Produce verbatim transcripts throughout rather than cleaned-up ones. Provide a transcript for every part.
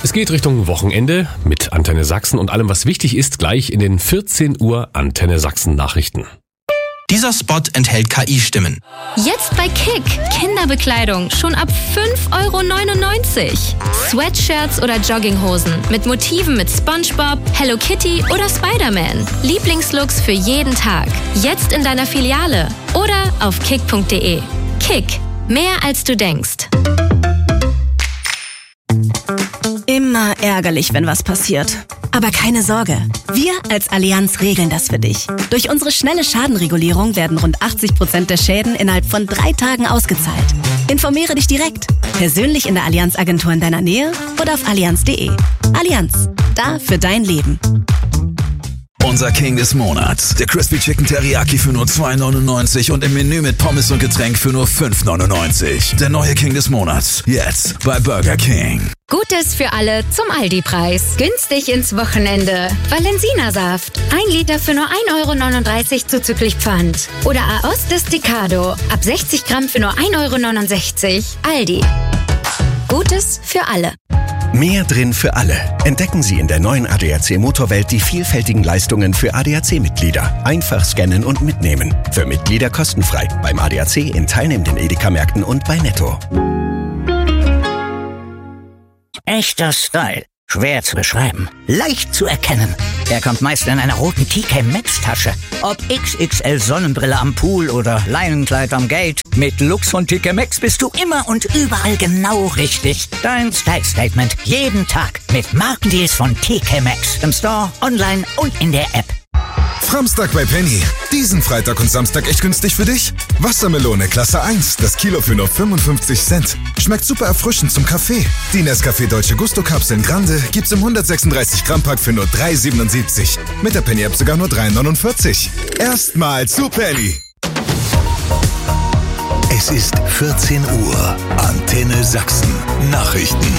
Es geht Richtung Wochenende mit Antenne Sachsen und allem, was wichtig ist, gleich in den vierzehn Uhr Antenne Sachsen Nachrichten. Dieser Spot enthält K I-Stimmen. Jetzt bei Kick. Kinderbekleidung schon ab fünf Euro neunundneunzig. Sweatshirts oder Jogginghosen mit Motiven mit SpongeBob, Hello Kitty oder Spider-Man. Lieblingslooks für jeden Tag. Jetzt in deiner Filiale oder auf kick punkt de. Kick. Mehr als du denkst. Immer ärgerlich, wenn was passiert. Aber keine Sorge, wir als Allianz regeln das für dich. Durch unsere schnelle Schadenregulierung werden rund achtzig Prozent der Schäden innerhalb von drei Tagen ausgezahlt. Informiere dich direkt, persönlich in der Allianz-Agentur in deiner Nähe oder auf allianz punkt de. Allianz, da für dein Leben. Unser King des Monats. Der Crispy Chicken Teriyaki für nur zwei neunundneunzig und im Menü mit Pommes und Getränk für nur fünf neunundneunzig. Der neue King des Monats. Jetzt bei Burger King. Gutes für alle zum Aldi-Preis. Günstig ins Wochenende. Valensina-Saft. Ein Liter für nur ein Euro neununddreißig zuzüglich Pfand. Oder Aoste Desticado. Ab sechzig Gramm für nur ein Euro neunundsechzig. Aldi. Gutes für alle. Mehr drin für alle. Entdecken Sie in der neuen A D A C Motorwelt die vielfältigen Leistungen für A D A C-Mitglieder. Einfach scannen und mitnehmen. Für Mitglieder kostenfrei. Beim A D A C in teilnehmenden Edeka-Märkten und bei Netto. Echter Style. Schwer zu beschreiben. Leicht zu erkennen. Er kommt meist in einer roten T K Maxx Tasche. Ob X X L Sonnenbrille am Pool oder Leinenkleid am Gate. Mit Lux von T K Maxx bist du immer und überall genau richtig. Dein Style Statement jeden Tag mit Markendeals von T K Maxx. Im Store, online und in der App. Samstag bei Penny. Diesen Freitag und Samstag echt günstig für dich? Wassermelone Klasse eins, das Kilo für nur fünfundfünfzig Cent. Schmeckt super erfrischend zum Kaffee. Die Nescafé Dolce Gusto Kapseln Grande gibt's im hundertsechsunddreißig Gramm Pack für nur drei siebenundsiebzig. Mit der Penny App sogar nur drei neunundvierzig. Erstmal zu Penny. Es ist vierzehn Uhr. Antenne Sachsen. Nachrichten.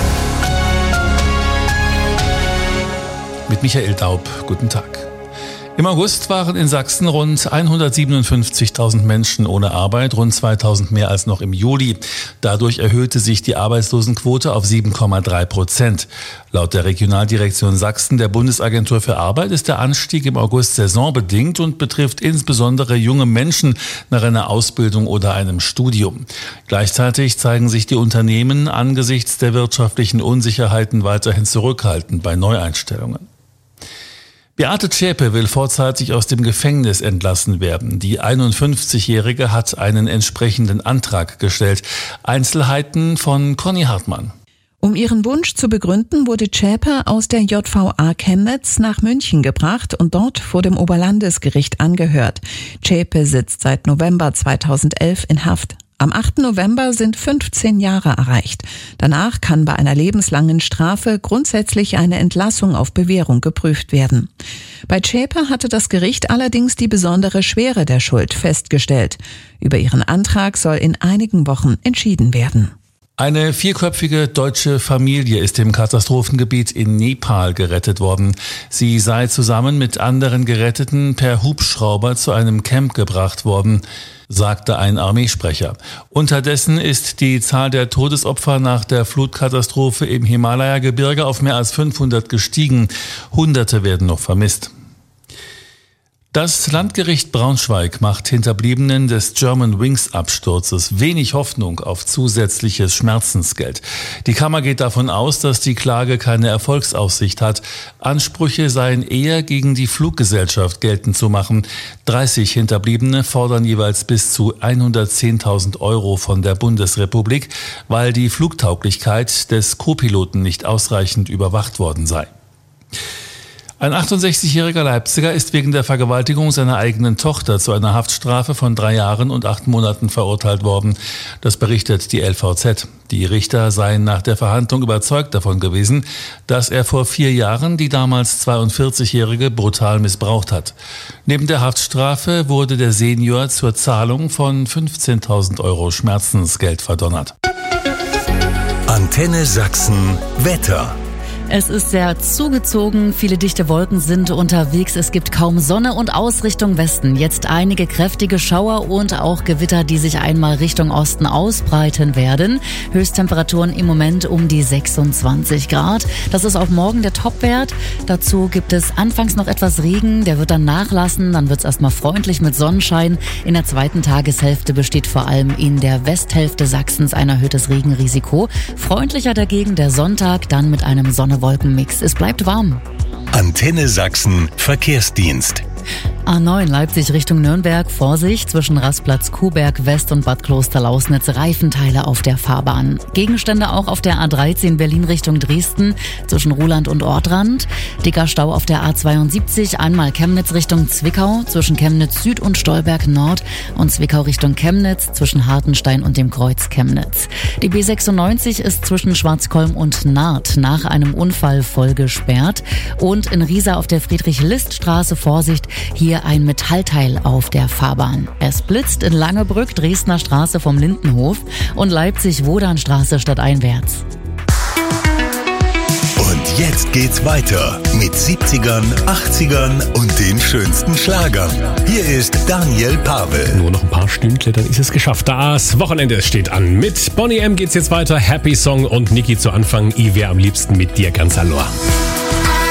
Mit Michael Daub. Guten Tag. Im August waren in Sachsen rund hundertsiebenundfünfzigtausend Menschen ohne Arbeit, rund zweitausend mehr als noch im Juli. Dadurch erhöhte sich die Arbeitslosenquote auf sieben Komma drei Prozent. Laut der Regionaldirektion Sachsen der Bundesagentur für Arbeit ist der Anstieg im August saisonbedingt und betrifft insbesondere junge Menschen nach einer Ausbildung oder einem Studium. Gleichzeitig zeigen sich die Unternehmen angesichts der wirtschaftlichen Unsicherheiten weiterhin zurückhaltend bei Neueinstellungen. Beate Zschäpe will vorzeitig aus dem Gefängnis entlassen werden. Die einundfünfzigjährige hat einen entsprechenden Antrag gestellt. Einzelheiten von Conny Hartmann. Um ihren Wunsch zu begründen, wurde Zschäpe aus der J V A Chemnitz nach München gebracht und dort vor dem Oberlandesgericht angehört. Zschäpe sitzt seit November zweitausendelf in Haft. Am achten November sind fünfzehn Jahre erreicht. Danach kann bei einer lebenslangen Strafe grundsätzlich eine Entlassung auf Bewährung geprüft werden. Bei Zschäpe hatte das Gericht allerdings die besondere Schwere der Schuld festgestellt. Über ihren Antrag soll in einigen Wochen entschieden werden. Eine vierköpfige deutsche Familie ist im Katastrophengebiet in Nepal gerettet worden. Sie sei zusammen mit anderen Geretteten per Hubschrauber zu einem Camp gebracht worden, sagte ein Armeesprecher. Unterdessen ist die Zahl der Todesopfer nach der Flutkatastrophe im Himalaya-Gebirge auf mehr als fünfhundert gestiegen. Hunderte werden noch vermisst. Das Landgericht Braunschweig macht Hinterbliebenen des Germanwings-Absturzes wenig Hoffnung auf zusätzliches Schmerzensgeld. Die Kammer geht davon aus, dass die Klage keine Erfolgsaussicht hat. Ansprüche seien eher gegen die Fluggesellschaft geltend zu machen. dreißig Hinterbliebene fordern jeweils bis zu hundertzehntausend Euro von der Bundesrepublik, weil die Flugtauglichkeit des Co-Piloten nicht ausreichend überwacht worden sei. Ein achtundsechzigjähriger Leipziger ist wegen der Vergewaltigung seiner eigenen Tochter zu einer Haftstrafe von drei Jahren und acht Monaten verurteilt worden. Das berichtet die L V Z. Die Richter seien nach der Verhandlung überzeugt davon gewesen, dass er vor vier Jahren die damals zweiundvierzigjährige brutal missbraucht hat. Neben der Haftstrafe wurde der Senior zur Zahlung von fünfzehntausend Euro Schmerzensgeld verdonnert. Antenne Sachsen Wetter. Es ist sehr zugezogen, viele dichte Wolken sind unterwegs, es gibt kaum Sonne und aus Richtung Westen jetzt einige kräftige Schauer und auch Gewitter, die sich einmal Richtung Osten ausbreiten werden. Höchsttemperaturen im Moment um die sechsundzwanzig Grad. Das ist auch morgen der Topwert. Dazu gibt es anfangs noch etwas Regen, der wird dann nachlassen, dann wird es erstmal freundlich mit Sonnenschein. In der zweiten Tageshälfte besteht vor allem in der Westhälfte Sachsens ein erhöhtes Regenrisiko. Freundlicher dagegen der Sonntag, dann mit einem Sonne-Wolken-Mix. Es bleibt warm. Antenne Sachsen Verkehrsdienst. A neun Leipzig Richtung Nürnberg, Vorsicht, zwischen Rastplatz Kuhberg West und Bad Kloster-Lausnitz Reifenteile auf der Fahrbahn. Gegenstände auch auf der A dreizehn Berlin Richtung Dresden, zwischen Ruhland und Ortrand. Dicker Stau auf der A zweiundsiebzig, einmal Chemnitz Richtung Zwickau, zwischen Chemnitz Süd und Stolberg Nord und Zwickau Richtung Chemnitz, zwischen Hartenstein und dem Kreuz Chemnitz. Die B sechsundneunzig ist zwischen Schwarzkolm und Naht nach einem Unfall voll gesperrt. Und in Riesa auf der Friedrich-List-Straße, Vorsicht, hier ein Metallteil auf der Fahrbahn. Es blitzt in Langebrück, Dresdner Straße vom Lindenhof und Leipzig-Wodanstraße stadteinwärts. Und jetzt geht's weiter mit siebzigern, achtzigern und den schönsten Schlagern. Hier ist Daniel Pavel. Nur noch ein paar Stündchen, dann ist es geschafft. Das Wochenende steht an. Mit Boney M geht's jetzt weiter. Happy Song und Niki zu Anfang. Ich wär am liebsten mit dir ganz allein.